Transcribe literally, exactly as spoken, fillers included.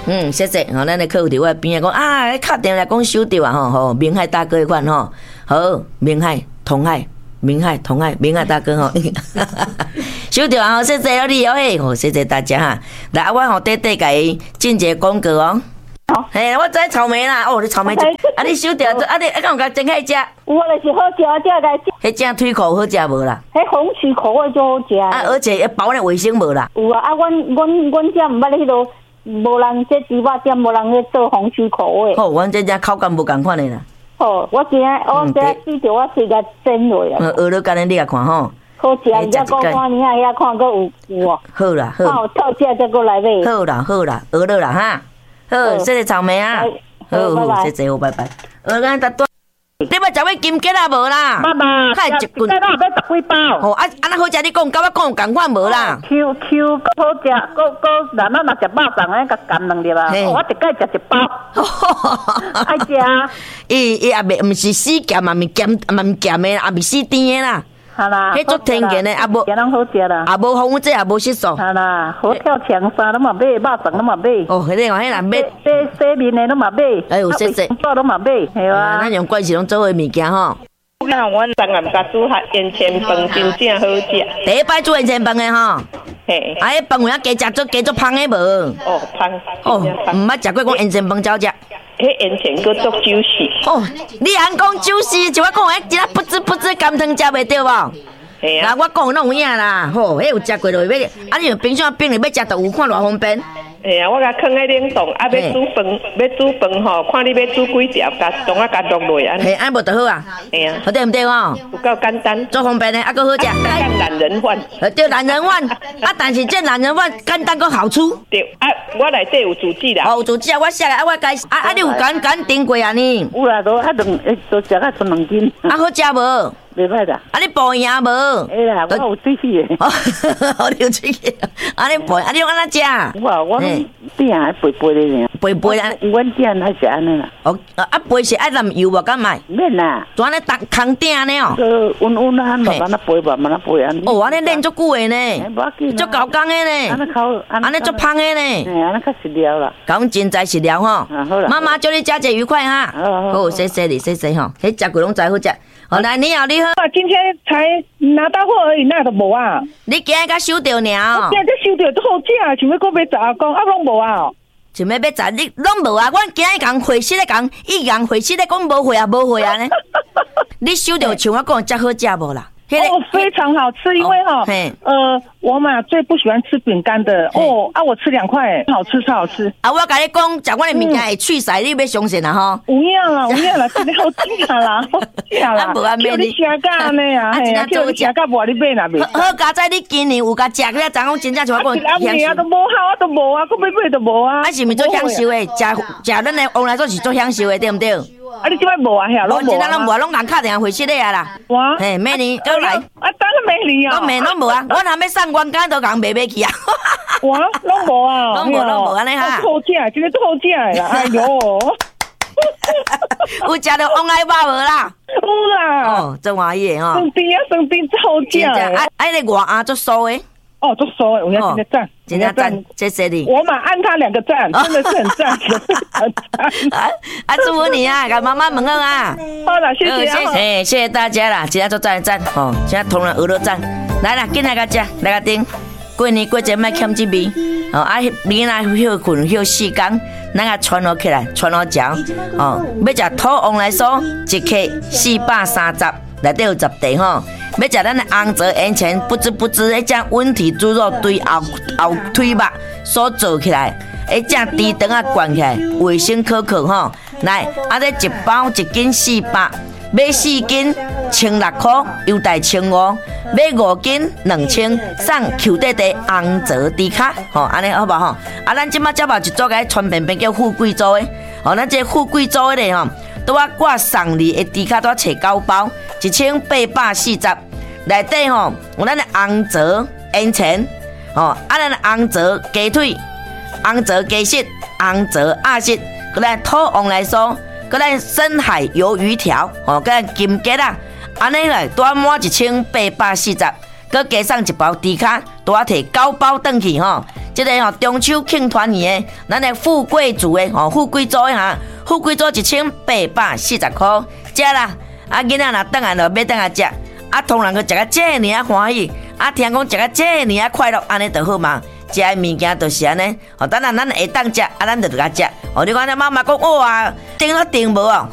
嗯，谢谢。吼，咱的客户伫我边仔讲啊，敲电话来讲收到啊，吼吼，明海大哥迄款吼，好，明海、同海、明海、同海、明海大哥吼，收到啊，谢谢你哦嘿，好，谢谢大家哈。来，我吼短短甲伊进一个广告哦。嘿，我知草莓啦，哦，你草莓啊，你收掉，啊你啊，敢有甲蒸开食？ 有啊，就是好食，我才来食。 迄正腿裤好食无啦？ 迄红曲口味就好食。 啊，而且包咧卫生无啦？ 有啊，啊，阮阮阮遮毋捌咧迄落，无人这猪肉店无人咧做红曲口味。 好，阮这只口感无共款的啦。 哦，我今仔我今仔试着我试甲蒸落啊。 嗯，学了干你来看吼。 好食，你再讲看你啊，遐看阁有有哦。 好啦，好。 好，到这再过来买。 好啦，好啦，学了啦哈。好，谢谢草莓啊。好，好，谢谢，好，拜拜。学咱搭短。你要食迄金桔啊无啦？ 妈妈， 太一棍。 再拿要十几包。 哦，啊，安那好食，你讲，甲我讲共款无啦 ？Q Q 够好食，够够，咱咱若食肉粽咧，甲含两粒啊。我一概食一包。爱食。 伊伊也袂，毋是死咸，嘛咪咸，嘛咪咸的，也咪死甜的啦。 哈啦， 迄足天然的，也无， 也拢好食啦， 也无防这也无色素。 哈啦，好跳长衫拢嘛买，肉粽拢嘛买。 哦，迄个哦，迄个买。 洗洗面的拢嘛买。 哎呦，谢谢。 包拢嘛买，系哇。 咱用关系拢做伙物件吼。 我讲阮昨暗甲煮下烟签饭，真正好食。 第一摆煮烟签饭的吼。 嘿。 啊，迄饭有影加食做加做芳的无？ 哦，芳。 哦，毋捌食过讲烟签饭照食。 迄烟签佫足酒丝。 哦，你安讲酒丝，就我讲迄一粒不知不知甘汤食袂着无？ 嘿啊。 那我讲拢有影啦，吼，迄有食过就要，啊，你冰箱冰里要食就有，看偌方便。 嘿啊，我甲放喺冷冻，啊，要煮饭，要煮饭吼，看你要煮几条，甲冻啊，甲落落安。 嘿，安无就好啊。 嘿啊， 好对毋对吼？ 有够简单， 做方便的，啊，佫好食。 像懒人饭。 对，懒人饭，啊，但是这懒人饭简单佫好吃。 对，啊，我内底有主旨啦。 哦，有主旨啊，我写啊，我该啊啊，你有敢敢订过啊你？ 有啦，都啊两，诶，都食啊剩两斤。 啊，好食无？ 袂歹啦。 啊，你保养无？ 哎啦，我有水气的。 哦，你有水气。啊，你保，啊，你用安怎食？ 我我饼还肥肥的呢。 肥肥啊！ 阮店还是安尼啦。 哦，啊，肥是爱淋油无敢买？ 免啦。 做安尼当空顶呢哦。 呃，温温啊，慢慢啊肥，慢慢啊肥安尼。 哦，安尼练足久的呢。足高工的呢。 安尼烤， 安尼足芳的呢。 嘿，安尼较实了啦。 讲真材实料吼。 啊，好啦。 妈妈祝你食者愉快哈。 好， 好，谢谢你，谢谢吼。迄食过拢知好食。好，来，你好，你好。 今天才拿到货而已，那都无啊。 你今日才收到呢？ 我今日才收到，都好正，想要搁买十啊公，啊拢无啊。 想要要十，你拢无啊？阮今日讲回息咧讲，伊讲回息咧讲无货啊，无货啊呢。你收到像我讲遮好食无啦？ 哦，非常好吃，因为哈，呃，我嘛最不喜欢吃饼干的哦，啊，我吃两块，好吃超好吃。 啊，我甲你讲，食我的物件会去晒，你要相信啊吼。 有影啦，有影啦，真的好吃啦，好吃啦。 啊，无啊， 叫你食甲安尼啊，嘿啊，叫你食甲无你买哪买？ 好，佳仔，你今年有甲食，你昨讲真正像我讲享受。啊，都无好，啊都无啊，搁买买都无啊。 啊，是毋是做享受的？食食咱的往来说是做享受的，对毋对？ 啊，你即摆无啊？遐拢无啊？ 真正拢无，拢人敲电话回息的啊啦。 哇！ 嘿，明年都来。 啊，当然明年啊。 拢明拢无啊，我还没上关，刚都讲买买去啊。 哇，拢无啊， 拢无拢无安尼哈。 好食，真的好食啦！哎呦， 有食到往来肉无啦？ 有啦。 哦，真欢喜哦。 生甜啊，生甜真好食。 啊，啊，那个外鸭做酥的。 哦，做酥的，我要真的赞， 真的赞，谢谢你。 我嘛按他两个赞，真的是很赞，很赞。 啊，祝福你啊，给妈妈问候啊。 好了，谢谢，谢谢，谢谢大家啦，今天做赞赞哦，现在同仁鹅肉赞，来啦，进来个食，来个顶。过年过节莫欠这味，哦，啊，你那休困休时间，咱个传落起来，传落食，哦，要食土王来说，一克四百三十，内底有十地吼。要食咱的红泽烟前，不知不知，迄只温体猪肉对后后腿肉所做起来，迄只猪肠啊灌起来，卫生可可吼。来，啊，这一包一斤四百，买四斤千六块，优待千五；买五斤两千，送 Q 弟弟红泽猪卡，吼，安尼好不好？啊，咱即马接把一组个传便便叫富贵组的，吼，咱这富贵组的咧吼，拄啊我送你的猪卡拄啊找九包，一千八百四十。内底吼有咱的红泽烟前，吼啊咱的红泽鸡腿、红泽鸡翅、红泽鸭翅，佮咱土王来说，佮咱深海鱿鱼条，吼佮咱金桔啊，安尼来拄满一千八百四十，佮加送一包猪卡，拄啊摕九包转去吼， 这个吼中秋庆团圆的，咱的富贵族的吼富贵组的哈，富贵组一千八百四十块，食啦。啊，囡仔若等下就要等下食，啊，同人去食个这呢啊欢喜，啊，听讲食个这呢啊快乐，安尼就好嘛。食的物件就是安尼，哦，等下咱下当食，啊，咱就甲食。哦，你看咱妈妈讲哇，订都订无哦。